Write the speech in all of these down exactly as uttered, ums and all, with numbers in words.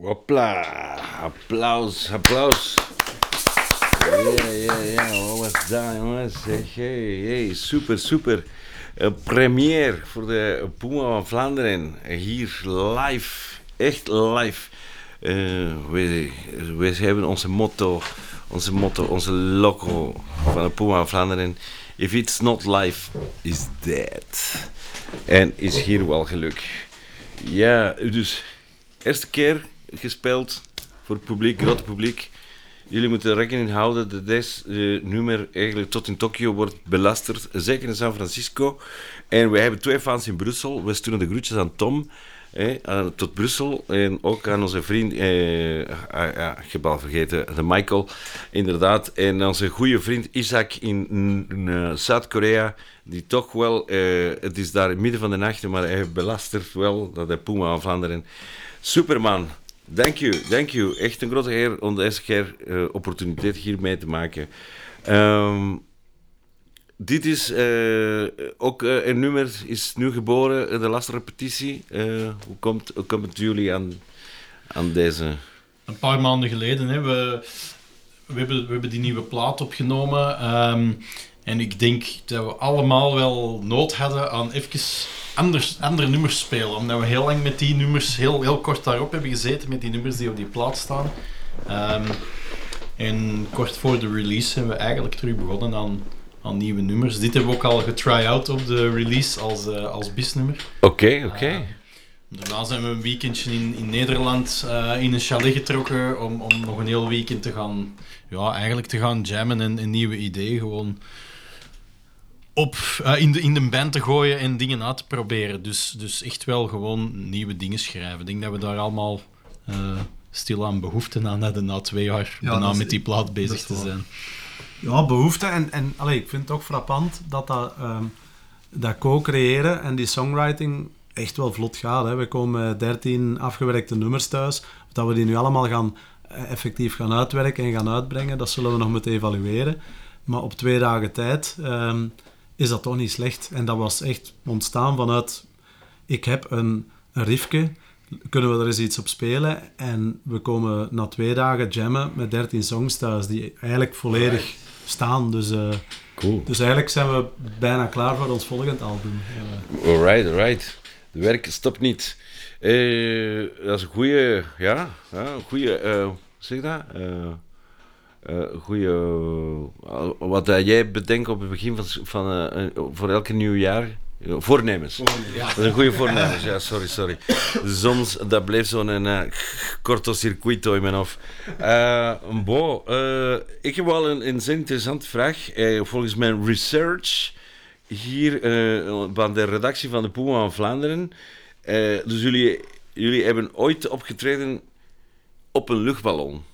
Hopla, applaus, applaus. Ja, ja, ja, wat was dat, jongens? Hey, hey, super, super. Uh, première voor de Puma van Vlaanderen. Hier live, echt live. Uh, we, we hebben onze motto, onze motto, onze logo van de Puma van Vlaanderen. If it's not live, is dead. En is hier wel geluk. Ja, dus eerste keer gespeeld voor het publiek, grote publiek. Jullie moeten rekening houden dat deze uh, nummer eigenlijk tot in Tokio wordt belasterd, zeker in San Francisco. En we hebben twee fans in Brussel. We sturen de groetjes aan Tom, eh, aan, tot Brussel. En ook aan onze vriend, eh, uh, uh, ik heb al vergeten, de Michael, inderdaad. En onze goede vriend Isaac in, in uh, Zuid-Korea, die toch wel, uh, het is daar in het midden van de nacht, maar hij belastert wel, dat hij Puma van Vlaanderen. Superman. Dank u, dank u. Echt een grote eer om de eerste keer uh, opportuniteit hier mee te maken. Um, dit is uh, ook uh, een nummer, is nu geboren, de laatste repetitie. Uh, hoe, komt, hoe komt het jullie aan, aan deze? Een paar maanden geleden, hè, we, we, hebben, we hebben die nieuwe plaat opgenomen. Um, en ik denk dat we allemaal wel nood hadden aan even anders, andere nummers spelen. Omdat we heel lang met die nummers, heel, heel kort daarop hebben gezeten met die nummers die op die plaat staan. Um, en kort voor de release hebben we eigenlijk terug begonnen aan, aan nieuwe nummers. Dit hebben we ook al getry-out op de release als, uh, als bisnummer. Oké, okay, oké. Okay. Uh, daarna zijn we een weekendje in, in Nederland uh, in een chalet getrokken om, om nog een heel weekend te gaan, ja, eigenlijk te gaan jammen en, en nieuwe ideeën gewoon op, uh, in, de, in de band te gooien en dingen uit te proberen. Dus, dus echt wel gewoon nieuwe dingen schrijven. Ik denk dat we daar allemaal uh, stilaan behoefte aan hadden na twee jaar ja, daarna met die plaat bezig te zijn. Ja, behoefte. En, en allee, ik vind het ook frappant dat dat, um, dat co-creëren en die songwriting echt wel vlot gaat. Hè. We komen met dertien afgewerkte nummers thuis. Dat we die nu allemaal gaan uh, effectief gaan uitwerken en gaan uitbrengen, dat zullen we nog moeten evalueren. Maar op twee dagen tijd um, is dat toch niet slecht. En dat was echt ontstaan vanuit, ik heb een, een riffje, kunnen we er eens iets op spelen? En we komen na twee dagen jammen met dertien songs thuis, die eigenlijk volledig right. staan. Dus, uh, cool. dus eigenlijk zijn we bijna klaar voor ons volgend album. Uh. Alright, alright. De werk stopt niet. Uh, dat is een goede, ja, ja goede, uh, zeg dat? Uh, Uh, goeie, uh, wat uh, jij bedenkt op het begin van, van uh, uh, voor elke nieuw jaar, uh, voornemens. Ja. Dat is een goede voornemens, ja, sorry, sorry. Soms, dat bleef zo'n uh, cortocircuito in mijn hoofd. Uh, bon, uh, ik heb wel een, een zeer interessante vraag. Uh, volgens mijn research hier uh, van de redactie van de Puma van Vlaanderen. Uh, dus jullie, jullie hebben ooit opgetreden op een luchtballon.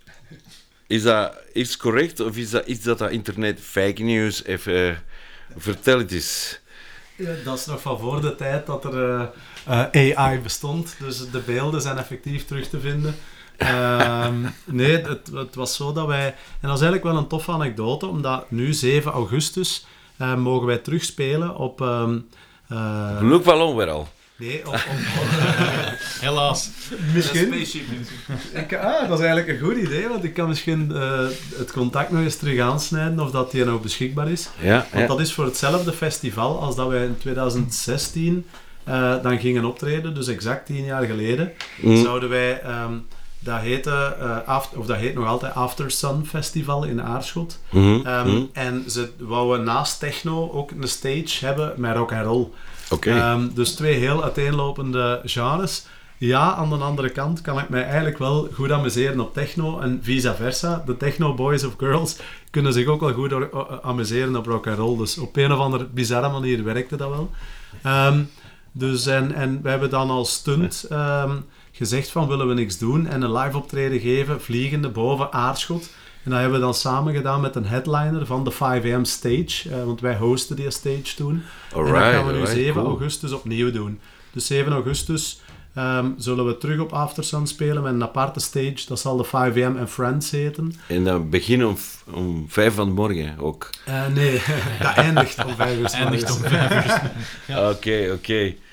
Is dat iets correct of is dat iets dat dat internet fake news even uh, vertel het eens? Ja, dat is nog van voor de tijd dat er uh, uh, A I bestond, dus de beelden zijn effectief terug te vinden. Uh, nee, het, het was zo dat wij, en dat is eigenlijk wel een toffe anekdote, omdat nu zeven augustus uh, mogen wij terugspelen op... Um, uh, luchtballon weer al. Nee, op... op, op uh, helaas. Misschien... Ik, ah, dat is eigenlijk een goed idee, want ik kan misschien uh, het contact nog eens terug aansnijden of dat die nog beschikbaar is. Ja, want ja. dat is voor hetzelfde festival als dat wij in twintig zestien uh, dan gingen optreden, dus exact tien jaar geleden, mm. zouden wij... Um, dat heette, uh, after, of dat heet nog altijd After Sun Festival in Aarschot. Mm-hmm. Um, mm-hmm. En ze wouden naast techno ook een stage hebben met rock and roll. Okay. Um, dus twee heel uiteenlopende genres. Ja, aan de andere kant kan ik mij eigenlijk wel goed amuseren op techno en vice versa. De techno boys of girls kunnen zich ook wel goed or- uh, amuseren op rock and roll. Dus op een of andere bizarre manier werkte dat wel. Um, dus en, en we hebben dan als stunt um, gezegd van willen we niks doen en een live optreden geven, vliegende boven Aarschot. En dat hebben we dan samen gedaan met een headliner van de vijf a.m. stage, uh, want wij hosten die stage toen. Alright, en dat gaan we nu alright, zeven cool. augustus opnieuw doen. Dus zeven augustus um, zullen we terug op Aftersun spelen met een aparte stage. Dat zal de vijf a.m. and Friends heten. En dan beginnen om, om vijf van de morgen ook? Uh, nee, dat eindigt om vijf uur. Eindigt om vijf uur. Oké, oké.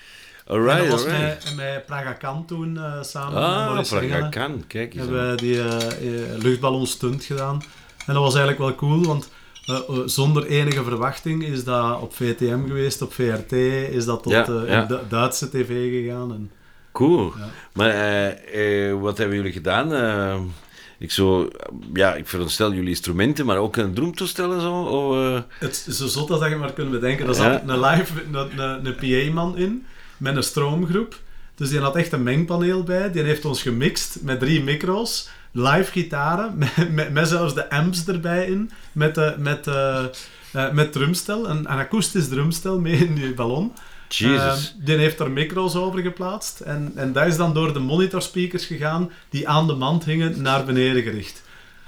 Alright, en dat was alright. met, met Praga Can toen, uh, samen met Ah, Maurice Praga Engelen. Can, kijk eens. Hebben aan. we die uh, uh, luchtballon stunt gedaan. En dat was eigenlijk wel cool, want uh, uh, zonder enige verwachting is dat op V T M geweest, op V R T, is dat tot Ja, uh, ja. in Du- Duitse tv gegaan. En, Cool. Ja. Maar eh, eh, wat hebben jullie gedaan? Eh, ik, zo, ja, ik veronderstel jullie instrumenten, maar ook een droomtoestel en zo? Of, eh? het is zo zot dat je maar kunt bedenken. Er Ja. zat een live, een, een, een P A-man in, met een stroomgroep. Dus die had echt een mengpaneel bij. Die heeft ons gemixt met drie micro's, live gitaren, met, met, met zelfs de amps erbij in, met, de, met, uh, uh, met drumstel, een, een akoestisch drumstel mee in die ballon. Jesus. Uh, die heeft er micro's over geplaatst en, en dat is dan door de monitorspeakers gegaan die aan de mand hingen naar beneden gericht.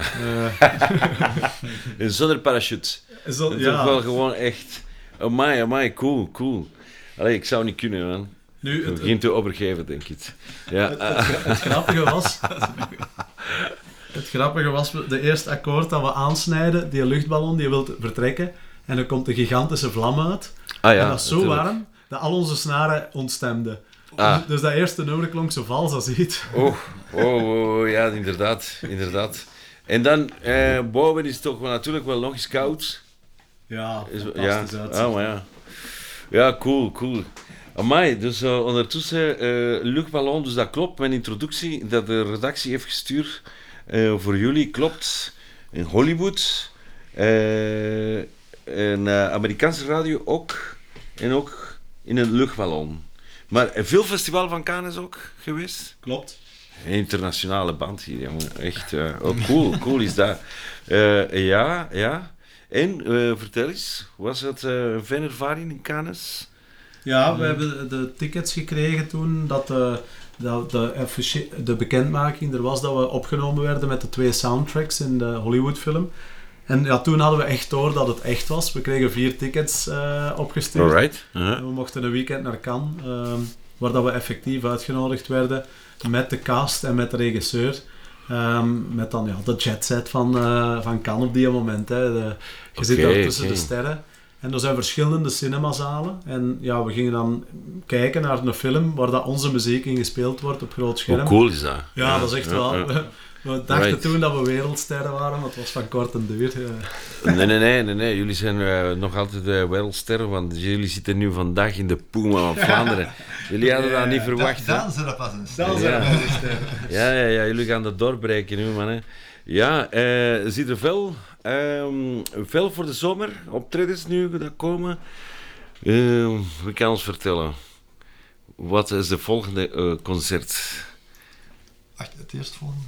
Uh, Zonder parachute. zo, Dat is ja. toch wel gewoon echt... Amai, amai, cool, cool. Allee, ik zou niet kunnen, man. Nu, Ik het, begin te overgeven, denk ik. Ja. Het, het, het grappige was... Het grappige was, de eerste akkoord dat we aansnijden, die luchtballon, die wil vertrekken, en er komt een gigantische vlam uit. Ah ja, en dat is zo natuurlijk. warm, dat al onze snaren ontstemden. Ah. Dus, dus dat eerste nummer klonk zo vals als iets. Oh, oh, oh, ja, inderdaad, inderdaad. En dan, eh, boven is het toch wel natuurlijk wel nog eens koud. Ja, Is, ja, fantastisch uitzicht. ah, maar ja. Ja, cool, cool. Amai, dus uh, ondertussen uh, luchtballon, dus dat klopt. Mijn introductie dat de redactie heeft gestuurd uh, voor jullie klopt. In Hollywood. Uh, en uh, Amerikaanse radio ook. En ook in een luchtballon. Maar veel festival van Cannes ook geweest. Klopt. Een internationale band hier, jongen. Echt, uh, oh, cool, cool is dat. Uh, ja, ja. En, uh, vertel eens, was het uh, een fijne ervaring in Cannes? Ja, we hebben de tickets gekregen toen dat de, dat de, affiche- de bekendmaking er was dat we opgenomen werden met de twee soundtracks in de Hollywood-film. En ja, toen hadden we echt door dat het echt was. We kregen vier tickets uh, opgestuurd. Alright. Uh-huh. En we mochten een weekend naar Cannes, uh, waar dat we effectief uitgenodigd werden met de cast en met de regisseur. Um, met dan ja, de jetset van, uh, van Cannes op die moment. Hè. De, je Okay, zit daar tussen okay. de sterren. En er zijn verschillende cinemazalen. En ja, we gingen dan kijken naar een film waar dat onze muziek in gespeeld wordt op groot scherm. Hoe cool is dat? Ja, dat is echt ja, wel... ja. We dachten Right. toen dat we wereldsterren waren, maar het was van korte duur. Ja. Nee, nee, nee, nee, nee. Jullie zijn uh, nog altijd uh, wereldsterren, want jullie zitten nu vandaag in de Puma van Vlaanderen. Jullie hadden dat niet verwacht, hè? Dan zijn dat pas een Dat Ja. zijn wereldsterren. Ja, ja, ja, jullie gaan dat doorbreken nu, man. Hè. Ja, uh, ziet er veel, um, veel voor de zomer optredens nu dat komen. Uh, wie kan ons vertellen? Wat is de volgende uh, concert? Wacht, het eerstvolgende?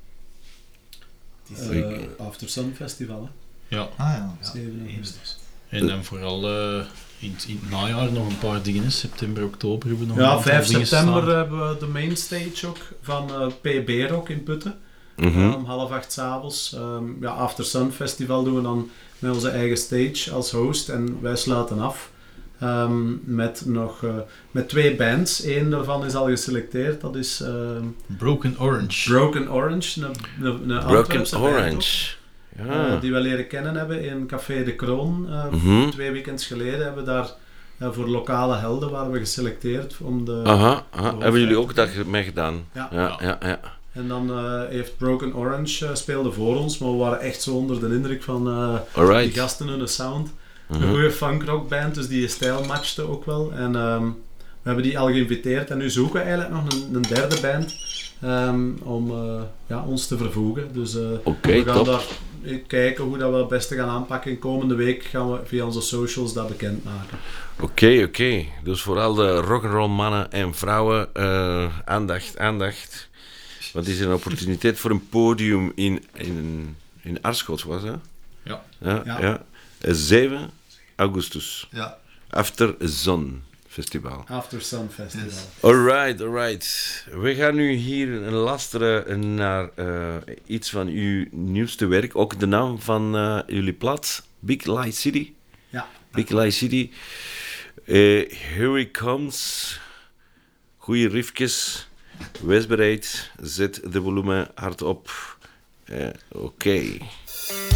Uh, After Sun Festival, hè? Ja, Ah ja. zeven augustus. en dan vooral uh, in, het- in het najaar nog een paar dingen. September, oktober hebben we nog een Ja, aantal vijf dingen september staan. hebben we de mainstage ook van uh, P B Rock in Putten. Mhm. Om half acht s'avonds. Um, ja, After Sun Festival doen we dan met onze eigen stage als host en wij sluiten af. Um, met nog uh, met twee bands. Eén daarvan is al geselecteerd. Dat is um, Broken Orange. Broken Orange. Een, een, een Broken Antwerpse band ook. Orange. Uh, Ja. die we leren kennen hebben in Café de Kroon. Uh, Mhm. Twee weekends geleden hebben we daar uh, voor lokale helden waren we geselecteerd om de... Aha, aha. de Hebben jullie hoofd- ook dat mee gedaan? Ja. ja, ja. ja. En dan uh, heeft Broken Orange uh, speelde voor ons, maar we waren echt zo onder de indruk van uh, die Alright. gasten hun sound. Mhm. Een goede funkrockband, dus die stijl matchte ook wel. En um, we hebben die al geïnviteerd en nu zoeken we eigenlijk nog een, een derde band um, om uh, ja, ons te vervoegen. Dus uh, Oké, we gaan top. daar kijken hoe dat we het beste gaan aanpakken. Komende week gaan we via onze socials dat bekendmaken. Oké, oké. Dus vooral de rock'n'roll mannen en vrouwen, uh, aandacht, aandacht. Want het is een opportuniteit voor een podium in, in, in Aarschot, was dat? Ja. Ja, Ja. ja. zeven augustus. Ja. After Sun Festival. After Sun Festival. Yes. Alright, alright. We gaan nu hier luisteren naar uh, iets van uw nieuwste werk. Ook de naam van uh, jullie plaat, Big Light City. Ja. Big Light City. Uh, here he comes. Goeie riffjes. Wees bereid. Zet de volume hard op. Uh, Oké. Okay.